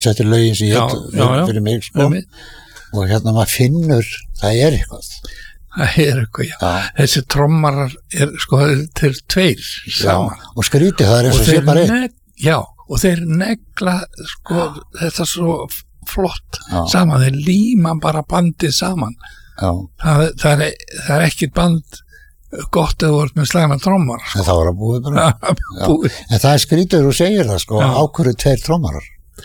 settir lögin sem ég fyrir mig sko. Og hérna maður finnur það eitthvað. Það eitthvað, já. Þessi trommarar sko til tveir saman. Já, og skrítið það eins og sé bara einn. Já, og þeir negla sko þetta svo flott saman, þeir líma bara bandið saman. Já. Það er ekkert band gott eða voru með slæma trommar. Sko. Það var að búið bara. En það skrítið þú segir það sko, ákvörðu tveir trommarar.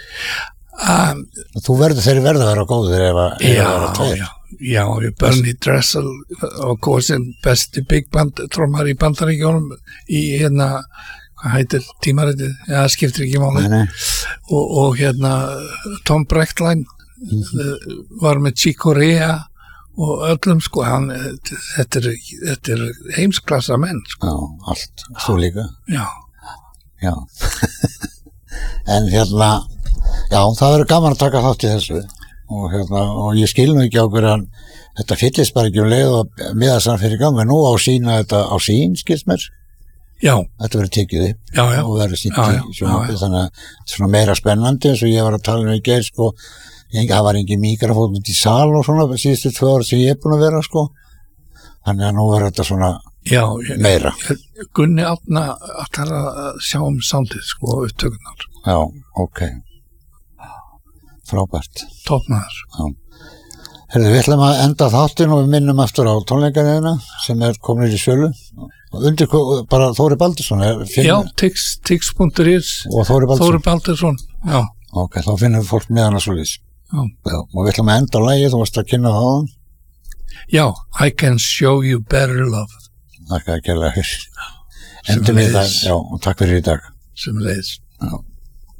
Þeir verða að vera góðir ef að vera tveir. Já, Bernie Dressel og kosin besti big band trommar í Bandaríkjunum í hvað heitir tímaritið, það skiptir ekki máli. Og Tom Brechtlein var með Chick Corea og öllum sko, þetta er heimsklassa menn sko. Já, allt, þú líka. Já. En já, það verður gaman að taka þátt í þessu og ég skil nú ekki á hverju þetta fyllist bara ekki leið og miðasann fyrir gang, en nú á sína þetta á sín, skilst mér. Já. Þetta verður tekið upp og verður sýnt í sjónvarpi, þannig að svona meira spennandi eins og ég var að tala í gær sko, það var engin mikrofón út í sal og svona síðustu 2 ár sem ég búin að vera sko, þannig að nú verður þetta svona meira. Gunni Árna ætlar að sjá soundið sko, upptökunar. Já, ok. Frábært. Toppmaður. Já. Herðu, við ætlum að enda þáttinn og við minnum aftur á tónleikaðina sem komin í sölu. Undir bara Þóri Baldursson. Já, tix.is og Þóri Baldursson. Já. Ok, þá finnum við fólk með hana svoleiðis. Já. Og við ætlum að enda lagið, þú varst að kynna það á hann. Já, I Can Show You Better Love. Takk að gera fyrir. Endum við það, já, og takk fyrir í dag. Sem leiðis. Já.